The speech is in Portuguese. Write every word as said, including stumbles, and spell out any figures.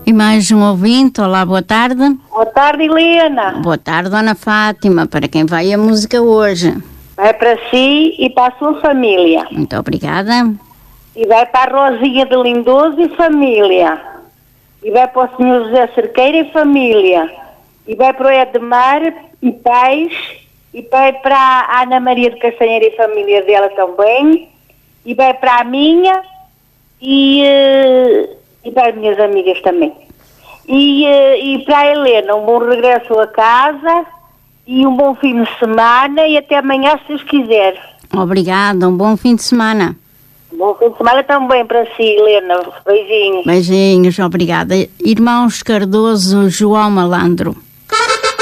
E mais um ouvinte. Olá, boa tarde. Boa tarde, Helena. Boa tarde, Dona Fátima. Para quem vai a música hoje? Vai para si e para a sua família. Muito obrigada. E vai para a Rosinha de Lindoso e família. E vai para o senhor José Cerqueira e família. E vai para o Edmar e pais. E vai para a Ana Maria de Castanheira e família dela também. E vai para a minha e, e para as minhas amigas também. E, e para a Helena, um bom regresso a casa e um bom fim de semana e até amanhã, se Deus quiser. Obrigada, um bom fim de semana. Um bom fim de semana também para si, Helena. Beijinhos. Beijinhos, obrigada. Irmãos Cardoso, João Malandro.